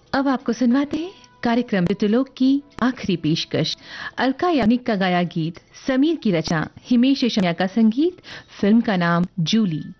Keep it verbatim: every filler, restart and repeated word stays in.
अब आपको सुनवाते हैं कार्यक्रम ऋतुलोक की आखिरी पेशकश। अलका याग्निक का गाया गीत, समीर की रचना, हिमेश रेशमिया का संगीत, फिल्म का नाम जूली।